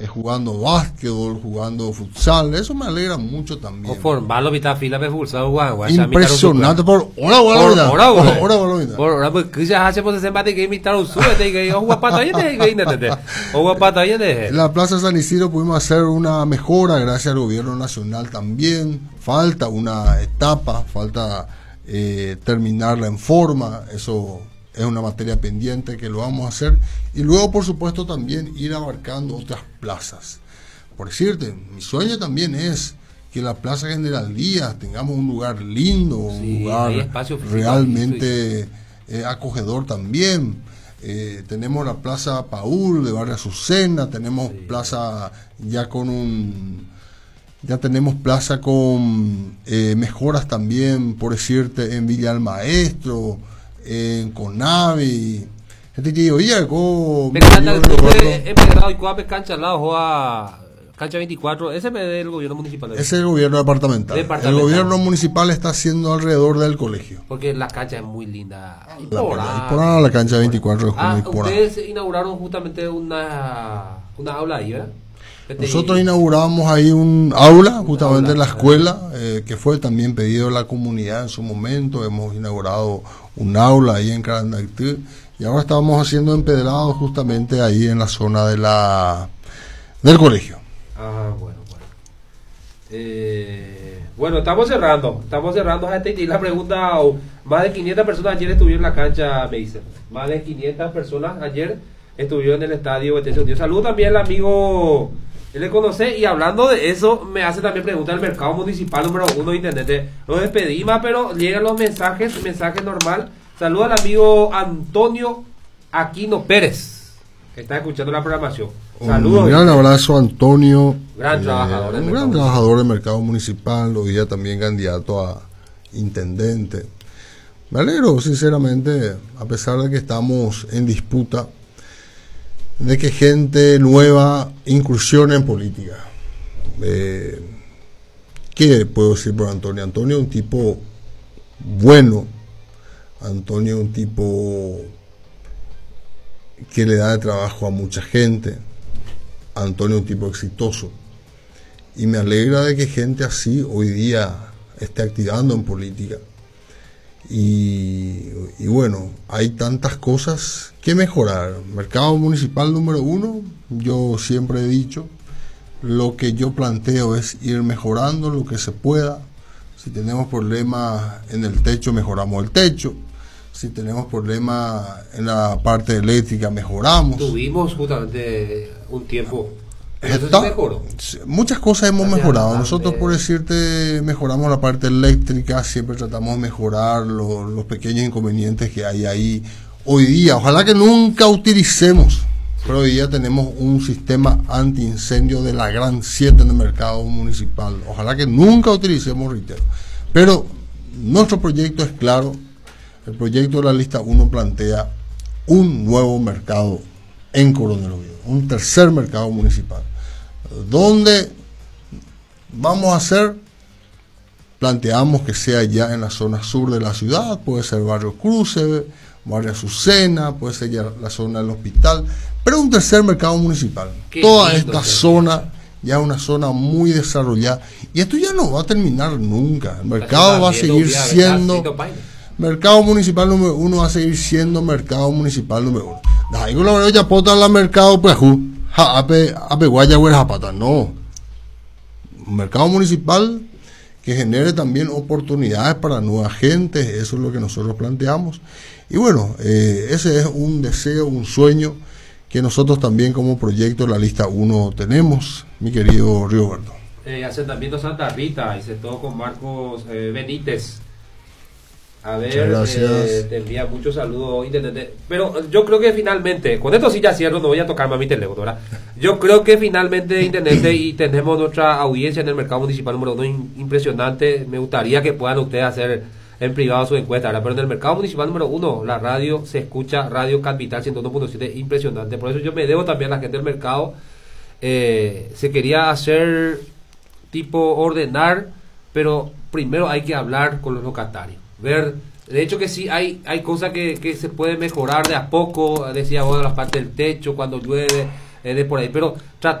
jugando básquetbol, jugando futsal. Eso me alegra mucho también. O formarlo mitad fila de futsal, impresionante. Por hora pues que ya hace pues se mate que imitar un sube que o guapata ahí de o guapata ahí de en la Plaza San Isidro pudimos hacer una mejora gracias al gobierno nacional también. Falta una etapa, falta terminarla en forma. Eso es una materia pendiente que lo vamos a hacer, y luego por supuesto también ir abarcando otras plazas. Por decirte, mi sueño también es que la Plaza General Díaz tengamos un lugar lindo, un lugar realmente acogedor también. Tenemos la Plaza Paul de Barrio Azucena, tenemos plaza ya tenemos plaza con mejoras también, por decirte, en Villa del Maestro, en Conavi. Este que oía algo cancha 24, ese es del gobierno municipal. Ese es el gobierno departamental. El gobierno municipal está haciendo alrededor del colegio. Porque la cancha es muy linda. La cancha 24 es muy ustedes inauguraron justamente una aula ahí, ¿verdad? Nosotros inauguramos ahí un aula, justamente en la escuela, que fue también pedido de la comunidad en su momento. Hemos inaugurado un aula ahí en Carandactú, y ahora estamos haciendo empedrado justamente ahí en la zona del colegio. Bueno, estamos cerrando gente, y la pregunta, más de 500 personas ayer estuvieron en la cancha, me dicen, más de 500 personas ayer estuvieron en el estadio. Saludo también al amigo, él le conoce, y hablando de eso, me hace también pregunta el mercado municipal número 1 de internet. Lo despedimos, pero llegan los mensaje normal. Saludo al amigo Antonio Aquino Pérez, que está escuchando la programación. Saludos. Un gran abrazo, Antonio. Gran trabajador. Un gran trabajador del mercado municipal, hoy día también candidato a intendente. Me alegro, sinceramente, a pesar de que estamos en disputa, de que gente nueva incursione en política. ¿Qué puedo decir por Antonio? Antonio es un tipo bueno. Antonio es un tipo que le da de trabajo a mucha gente. Antonio es un tipo exitoso. Y me alegra de que gente así hoy día esté activando en política. Y bueno, hay tantas cosas que mejorar. Mercado municipal número 1, yo siempre he dicho, lo que yo planteo es ir mejorando lo que se pueda. Si tenemos problemas en el techo, mejoramos el techo. Si tenemos problemas en la parte eléctrica, mejoramos. Tuvimos justamente un tiempo. Muchas cosas hemos mejorado. Nosotros, por decirte, mejoramos la parte eléctrica, siempre tratamos de mejorar los pequeños inconvenientes que hay ahí. Hoy día, ojalá que nunca utilicemos, pero hoy día tenemos un sistema antiincendio de la Gran 7 en el mercado municipal. Ojalá que nunca utilicemos, reitero. Pero nuestro proyecto es claro. El proyecto de la lista 1 plantea un nuevo mercado en Coronel Oviedo, un tercer mercado municipal. ¿Dónde vamos a hacer? Planteamos que sea ya en la zona sur de la ciudad, puede ser Barrio Cruce, Barrio Azucena, puede ser ya la zona del hospital, pero un tercer mercado municipal. Toda esta zona ya es una zona muy desarrollada, y esto ya no va a terminar nunca. El mercado va a seguir siendo... Mercado municipal número 1 va a seguir siendo mercado municipal número 1. Digo la verdad, ya pota la mercado pues no. Un mercado municipal que genere también oportunidades para nueva gente, eso es lo que nosotros planteamos. Y bueno, ese es un deseo, un sueño que nosotros también como proyecto La Lista 1 tenemos, mi querido Rigoberto. Asentamiento Santa Rita, hice todo con Marcos Benítez. A ver, te envía muchos saludos, intendente. Pero yo creo que finalmente, con esto sí ya cierro, no voy a tocar más mi teléfono, ¿verdad? Yo creo que finalmente, intendente, y tenemos nuestra audiencia en el mercado municipal número 1 impresionante. Me gustaría que puedan ustedes hacer en privado su encuesta, ¿verdad? Pero en el mercado municipal número 1, la radio se escucha, Radio Capital 101.7, impresionante. Por eso yo me debo también a la gente del mercado. Se quería hacer tipo ordenar, pero primero hay que hablar con los locatarios. Ver, de hecho que sí hay cosas que se puede mejorar de a poco, decía vos, la parte del techo cuando llueve, de por ahí, pero